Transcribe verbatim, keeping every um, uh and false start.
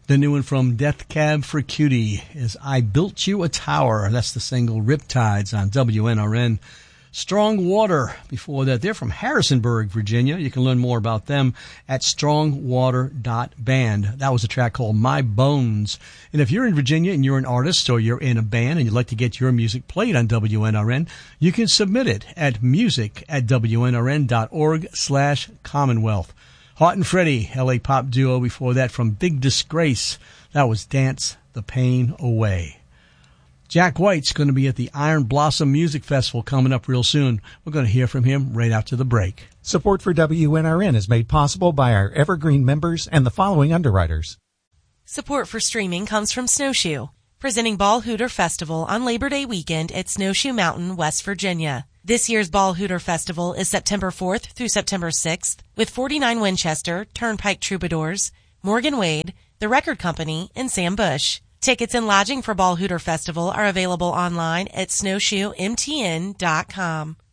The new one from Death Cab for Cutie is I Built You a Tower. That's the single Riptides on W N R N. Strong Water, before that, they're from Harrisonburg, Virginia. You can learn more about them at strong water dot band. That was a track called My Bones. And if you're in Virginia and you're an artist or you're in a band and you'd like to get your music played on W N R N, you can submit it at music at W N R N dot org slash Commonwealth. Hart and Freddie, L A pop duo before that from Big Disgrace. That was Dance the Pain Away. Jack White's going to be at the Iron Blossom Music Festival coming up real soon. We're going to hear from him right after the break. Support for W N R N is made possible by our Evergreen members and the following underwriters. Support for streaming comes from Snowshoe, presenting Ball Hooter Festival on Labor Day weekend at Snowshoe Mountain, West Virginia. This year's Ball Hooter Festival is September fourth through September sixth with forty-nine Winchester, Turnpike Troubadours, Morgan Wade, The Record Company, and Sam Bush. Tickets and lodging for Ball Hooter Festival are available online at snowshoe m t n dot com.